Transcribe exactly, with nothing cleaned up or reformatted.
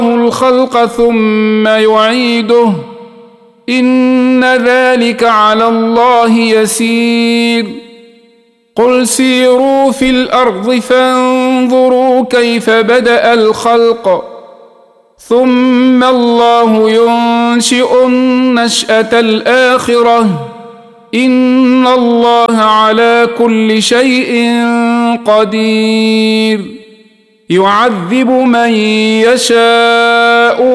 الخلق ثم يعيده إن ذلك على الله يسير قل سيروا في الأرض فانظروا كيف بدأ الخلق ثم الله ينشئ النشأة الآخرة إن الله على كل شيء قدير يعذب من يشاء